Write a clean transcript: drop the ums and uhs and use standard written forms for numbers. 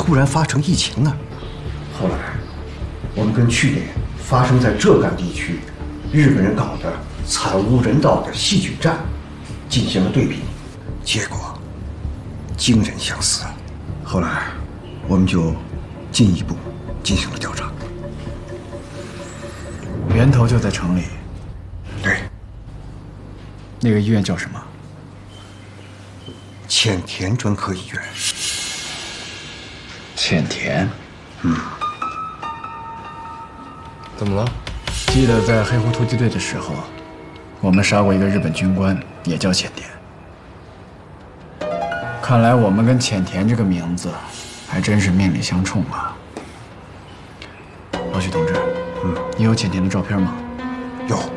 突然发生疫情呢？后来，我们跟去年发生在浙赣地区日本人搞的惨无人道的细菌战进行了对比，结果惊人相似。后来，我们就进一步进行了调查。 源头就在城里。 对。 那个医院叫什么？ 浅田专科医院。 浅田。 怎么了？ 记得在黑湖突击队的时候，我们杀过一个日本军官，也叫浅田。看来我们跟浅田这个名字还真是命里相冲啊。老许同志，你有浅田的照片吗？ 有。